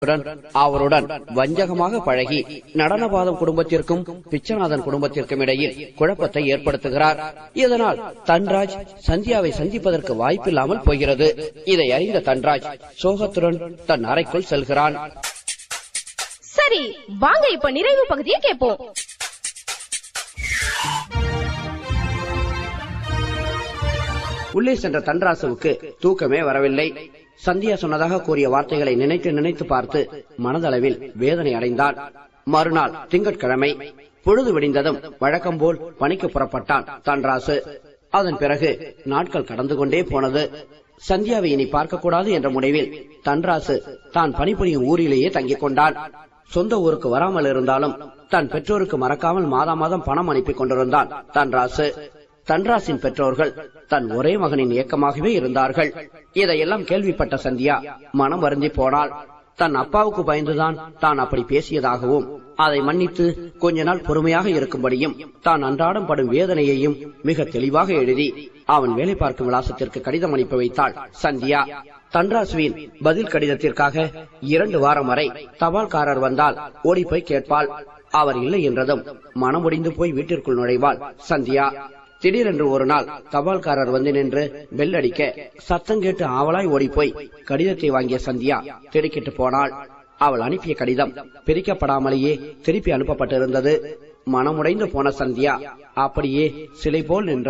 அவருடன் வஞ்சகமாக பழகி நடனபாதம் குடும்பத்திற்கும் பிச்சநாதன் குடும்பத்திற்கும் இடையில் குழப்பத்தை ஏற்படுத்துகிறார். இதனால் தன்ராஜ் சந்தியாவை சந்திப்பதற்கு வாய்ப்பில்லாமல் போகிறது. இதை அறிந்த தன்ராஜ் சோகத்துடன் தன் அறைக்குள் செல்கிறான். சரி, வாங்க இப்ப நிறைவு பகுதியை கேட்போம். உள்ளே சென்ற தன்ராசுவுக்கு தூக்கமே வரவில்லை. சந்தியா சொன்னதாக கூறிய வார்த்தைகளை நினைத்து நினைத்து பார்த்து மனதளவில் வேதனை அடைந்தான். மறுநாள் திங்கட்கிழமை பொழுது விடிந்ததும் வழக்கம் போல் பணிக்கு புறப்பட்டான் தன்ராசு. அதன் பிறகு நாட்கள் கடந்து கொண்டே போனது. சந்தியாவை இனி பார்க்கக்கூடாது என்ற முடிவில் தன்ராசு தான் பணிபுரியும் ஊரிலேயே தங்கிக் கொண்டான். சொந்த ஊருக்கு வராமல் இருந்தாலும் தன் பெற்றோருக்கு மறக்காமல் மாதம் பணம் அனுப்பி கொண்டிருந்தான் தன்ராசு. தன்ராசின் பெற்றோர்கள் தன் ஒரே மகனின் இயக்கமாகவே இருந்தார்கள். இதையெல்லாம் கேள்விப்பட்ட சந்தியா மனம் வருந்தி போனாள். தன் அப்பாவுக்கு பயந்துதான் தான் அப்படி பேசியதாகவும் அதை மன்னித்து கொஞ்ச நாள் பொறுமையாக இருக்கும்படியும் தான் அன்றாடம் படும் வேதனையையும் மிக தெளிவாக எழுதி அவன் வேலை பார்க்கும் விலாசத்திற்கு கடிதம் அனுப்பி வைத்தாள் சந்தியா. தன்ராசுவின் பதில் கடிதத்திற்காக 2 வாரம் வரை தபால்காரர் வந்தால் ஓடி போய் கேட்பாள். அவர் இல்லை என்றதும் மனமுடிந்து போய் வீட்டிற்குள் நுழைவாள் சந்தியா. திடீரென்று ஒரு நாள் தபால்காரர் வந்து நின்று பெல் அடிக்க சத்தம் கேட்டு ஆவலாய் ஓடிப்போய் கடிதத்தை வாங்கிய சந்தியா திடுக்கிட்டு போனாள். அவள் அனுப்பிய கடிதம் பிரிக்கப்படாமலேயே திருப்பி அனுப்பப்பட்டிருந்தது. மனமுடைந்து போன சந்தியா அப்படியே சிலை போல் நின்றாள்.